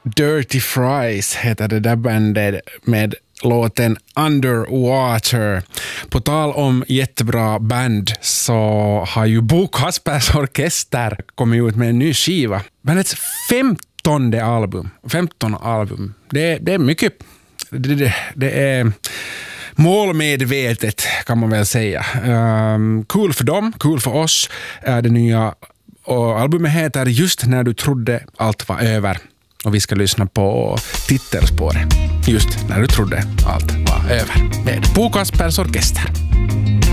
Dirty Fries heter det där bandet med låten Underwater. På tal om jättebra band så har ju Bo Kaspers Orkester kommit ut med en ny skiva. Bandets 15 album. Det är mycket. Det är målmedvetet kan man väl säga. Cool för dem, cool för oss. Det nya albumet heter Just när du trodde allt var över. Och vi ska lyssna på titelspåret. Just när du trodde allt var över. Med Bo Kaspers Orkester.